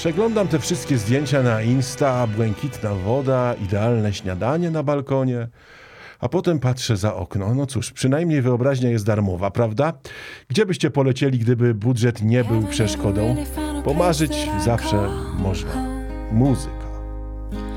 Przeglądam te wszystkie zdjęcia na Insta, błękitna woda, idealne śniadanie na balkonie, a potem patrzę za okno. No cóż, przynajmniej wyobraźnia jest darmowa, prawda? Gdzie byście polecieli, gdyby budżet nie był przeszkodą? Pomarzyć zawsze można. Muzyka.